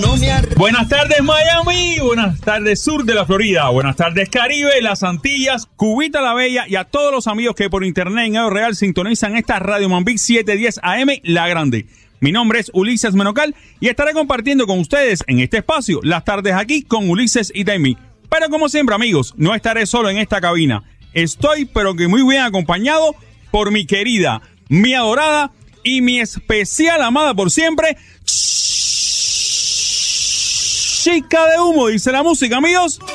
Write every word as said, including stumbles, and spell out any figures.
No me ar... Buenas tardes Miami, buenas tardes sur de la Florida, buenas tardes Caribe, las Antillas, Cubita la Bella y a todos los amigos que por internet en Edo Real sintonizan esta Radio Mambí setecientos diez A M La Grande. Mi nombre es Ulises Menocal y estaré compartiendo con ustedes en este espacio las tardes aquí con Ulises y Taimi. Pero como siempre amigos, no estaré solo en esta cabina. Estoy pero que muy bien acompañado por mi querida, mi adorada y mi especial amada por siempre, Chica de Humo, dice la música, amigos.